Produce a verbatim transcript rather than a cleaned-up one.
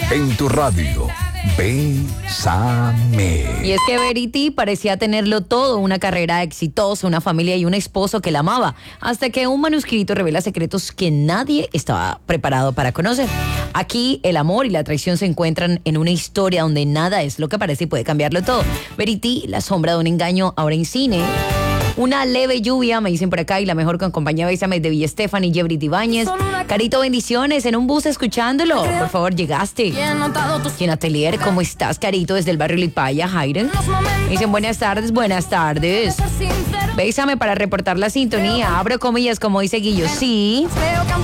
en tu radio. Bésame. Y es que Verity parecía tenerlo todo, una carrera exitosa, una familia y un esposo que la amaba, hasta que un manuscrito revela secretos que nadie estaba preparado para conocer. Aquí el amor y la traición se encuentran en una historia donde nada es lo que parece y puede cambiarlo todo. Verity, la sombra de un engaño, ahora en cine. Una leve lluvia, me dicen por acá, y la mejor con compañía Bésame de Villa Estefan y Jebrit Ibáñez. Carito, bendiciones, en un bus escuchándolo. Por favor, llegaste. Y en Atelier, ¿cómo estás, Carito? Desde el barrio Lipaya, Jairo. Me dicen buenas tardes, buenas tardes. Bésame para reportar la sintonía. Abro comillas, como dice Guillo. Sí.